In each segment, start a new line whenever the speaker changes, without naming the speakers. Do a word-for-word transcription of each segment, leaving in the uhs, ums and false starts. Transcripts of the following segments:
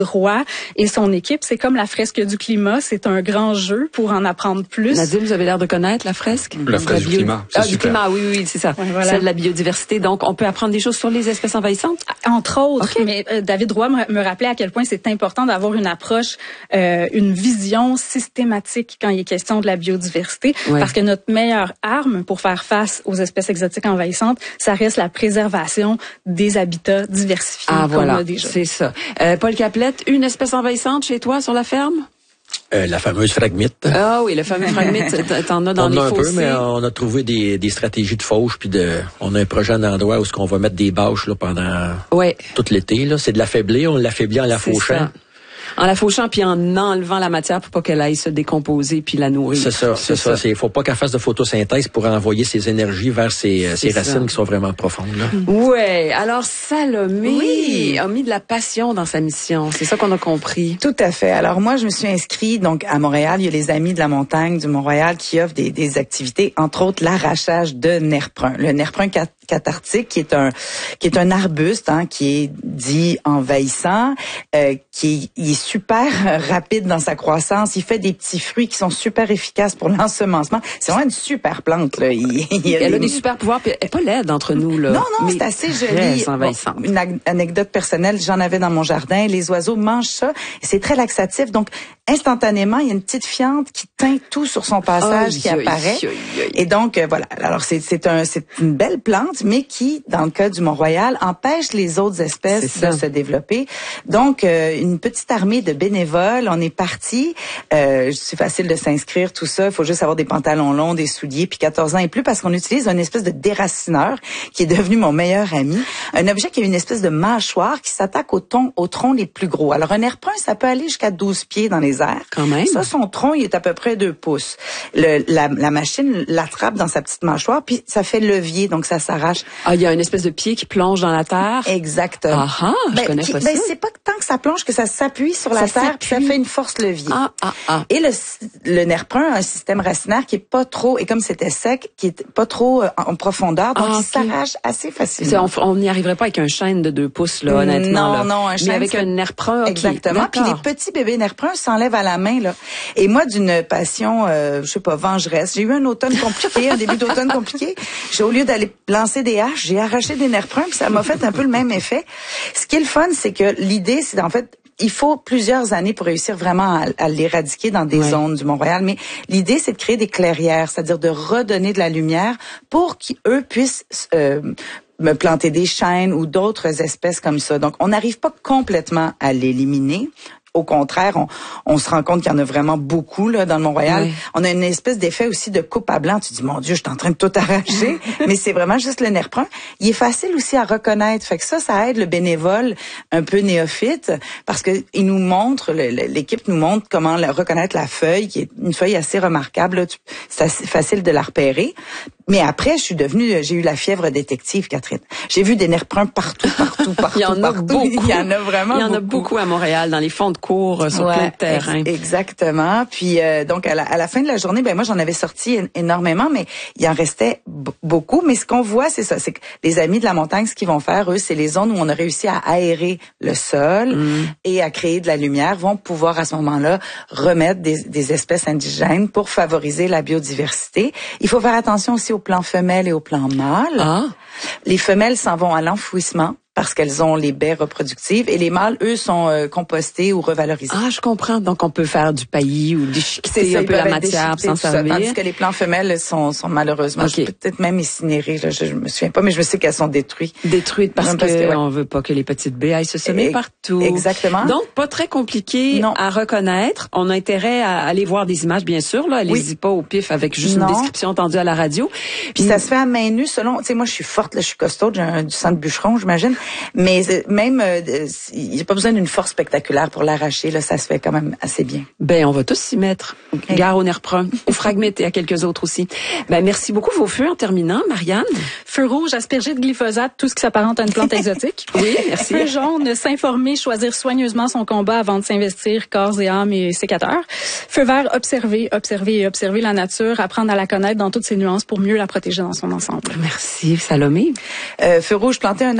Roy et son équipe. C'est comme la fresque du climat. C'est un grand jeu pour en apprendre plus.
Nadim, vous avez l'air de connaître la fresque?
La fresque
bio...
du climat.
Ah,
super.
du climat, oui, oui, c'est ça.
Ouais, voilà.
Celle de la biodiversité. Donc, on peut apprendre des choses sur les espèces envahissantes?
Entre autres.
Okay.
Mais euh, David Roy me, me rappelait à quel point c'est important d'avoir une approche, euh, une vision systématique quand il est question de la biodiversité.
Ouais.
Parce que notre meilleure arme pour faire face aux espèces exotiques envahissantes, ça reste la préservation des habitats diversifiés.
Ah, voilà.
Qu'on a déjà.
C'est ça. Euh, Paul Caplette, une espèce envahissante chez toi sur la ferme?
Euh, la fameuse fragmite.
Ah oui, le fameux fragmite, t'en as dans
on
les
en a un
fossés.
peu, mais on a trouvé des, des stratégies de fauche, puis de, on a un projet en endroit où ce qu'on va mettre des bâches là, pendant
ouais.
tout l'été. Là. C'est de l'affaiblir, on l'affaiblit en la fauchant.
Ça. En la fauchant puis en enlevant la matière pour pas qu'elle aille se décomposer puis la nourrir.
C'est ça, c'est, c'est ça. Il faut pas qu'elle fasse de photosynthèse pour envoyer ses énergies vers ses, ses racines ça. Qui sont vraiment profondes. Là.
Ouais. Alors Salomé
oui.
a mis de la passion dans sa mission. C'est ça qu'on a compris.
Tout à fait. Alors moi, je me suis inscrite donc à Montréal. Il y a les Amis de la montagne du Mont-Royal qui offrent des, des activités, entre autres l'arrachage de nerf brun. Le nerf brun cat- cathartique, qui est un qui est un arbuste, hein, qui est dit envahissant, euh, qui est, il est super rapide dans sa croissance. Il fait des petits fruits qui sont super efficaces pour l'ensemencement. C'est vraiment une super plante. Là. Il, il
Elle
a
a des super pouvoirs. Puis elle est pas laide entre nous là.
Non, non,
mais
c'est assez joli. Bon, une ag- anecdote personnelle, j'en avais dans mon jardin. Les oiseaux mangent ça. Et c'est très laxatif. Donc, instantanément, il y a une petite fiente qui teint tout sur son passage,
aïe,
qui
aïe,
apparaît.
aïe, aïe.
Et donc, euh, voilà. Alors, c'est, c'est, un, c'est une belle plante, mais qui, dans le cas du Mont-Royal, empêche les autres espèces de se développer. Donc, euh, une petite armée de bénévoles. On est parti. Euh, c'est facile de s'inscrire, tout ça. Il faut juste avoir des pantalons longs, des souliers, puis quatorze ans et plus, parce qu'on utilise une espèce de déracineur qui est devenu mon meilleur ami. Un objet qui a une espèce de mâchoire qui s'attaque au, ton, au tronc les plus gros. Alors, un nerf brun, ça peut aller jusqu'à douze pieds dans les airs.
Quand même.
Ça, son tronc, il est à peu près deux pouces. Le, la, la machine l'attrape dans sa petite mâchoire, puis ça fait levier, donc ça s'arrache.
Ah, il y a une espèce de pied qui plonge dans la terre.
Exactement.
Ah ah, je
ben,
connais
qui,
pas
ben,
ça.
c'est pas tant que ça plonge que ça s'appuie sur
ça
la terre, puis ça fait une force levier.
Ah ah ah.
Et le, le nerf brun a un système racinaire qui est pas trop, et comme c'était sec, qui est pas trop en profondeur, donc
ah,
il
okay.
s'arrache assez facilement.
On n'y arriverait pas avec un chêne de deux pouces, là, honnêtement.
Non,
là.
non, un chêne.
Mais avec un nerf brun, okay.
Exactement. Puis les petits bébés nerf bruns s'enlèvent à la main, là. Et moi, d'une passion, euh, je sais pas, vengeresse, j'ai eu un automne compliqué, un début d'automne compliqué. J'ai, au lieu d'aller lancer des haches, j'ai arraché des nerf bruns, puis ça m'a fait un peu le même effet. Ce qui est le fun, c'est que l'idée, c'est en fait, il faut plusieurs années pour réussir vraiment à, à l'éradiquer dans des ouais. zones du Mont-Royal. Mais l'idée, c'est de créer des clairières, c'est-à-dire de redonner de la lumière pour qu'eux puissent euh, me planter des chênes ou d'autres espèces comme ça. Donc, on n'arrive pas complètement à l'éliminer. Au contraire, on, on se rend compte qu'il y en a vraiment beaucoup là dans le Mont-Royal. Oui. On a une espèce d'effet aussi de coupe à blanc. Tu dis, mon Dieu, je suis en train de tout arracher. Mais c'est vraiment juste le nerf brun. Il est facile aussi à reconnaître. Fait que ça, ça aide le bénévole un peu néophyte parce que il nous montre, le, l'équipe nous montre comment la, reconnaître la feuille, qui est une feuille assez remarquable. Là. C'est assez facile de la repérer. Mais après, je suis devenue, j'ai eu la fièvre détective, Catherine. J'ai vu des nerfs bruns partout, partout, partout.
Il y en a
partout.
beaucoup.
Il y en a vraiment beaucoup.
Il y en a beaucoup à Montréal, dans les fonds de cours, sur ouais, plein de terrains.
Ex- exactement. Puis euh, donc à la, à la fin de la journée, ben moi j'en avais sorti énormément, mais il en restait b- beaucoup. Mais ce qu'on voit, c'est ça, c'est que les Amis de la montagne, ce qu'ils vont faire, eux, c'est les zones où on a réussi à aérer le sol mm. et à créer de la lumière, vont pouvoir à ce moment-là remettre des, des espèces indigènes pour favoriser la biodiversité. Il faut faire attention aussi aux plants femelles et aux plants mâles.
Ah.
Les femelles s'en vont à l'enfouissement parce qu'elles ont les baies reproductives et les mâles, eux, sont euh, compostés ou revalorisés.
Ah, je comprends. Donc, on peut faire du paillis ou déchiqueter un peu la matière sans servir.
Tandis que les plants femelles sont, sont malheureusement, okay. peut-être même incinérées. Là, je, je me souviens pas, mais je me sais qu'elles sont détruites.
Détruites parce, parce que, que ouais. on veut pas que les petites baies aillent se semer et, partout.
Exactement.
Donc, pas très compliqué non. à reconnaître. On a intérêt à aller voir des images, bien sûr. Là, allez-y oui. pas au pif avec juste non. une description entendue à la radio.
Puis ça se fait à main nue selon. Tu sais, moi, je suis forte, là, je suis costaud, j'ai un, du sang de bûcheron, j'imagine. Mais même, il euh, n'y a pas besoin d'une force spectaculaire pour l'arracher. Là, ça se fait quand même assez bien.
Ben, on va tous s'y mettre. Okay. Gare au nerf brun, au fragmite et à quelques autres aussi. Ben, merci beaucoup. Vos feux en terminant, Marianne.
Feu rouge, aspergé de glyphosate, tout ce qui s'apparente à une plante exotique.
Oui, merci.
Feu jaune, s'informer, choisir soigneusement son combat avant de s'investir corps et âme et sécateur. Feu vert, observer, observer et observer la nature, apprendre à la connaître dans toutes ses nuances pour mieux la protéger dans son ensemble.
Merci, Salomé.
Euh, feu rouge, planter un arbre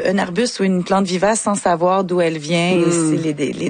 un arbuste ou une plante vivace sans savoir d'où elle vient. Mm. Et c'est les, les